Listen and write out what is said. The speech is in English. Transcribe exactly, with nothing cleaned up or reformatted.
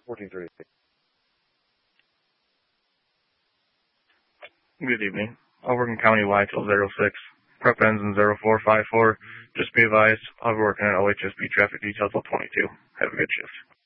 fourteen thirty. Good evening. I'll work in countywide till zero six. Prep ends in zero four five four. Just be advised, I'll be working at O H S B traffic detail till twenty-two. Have a good shift.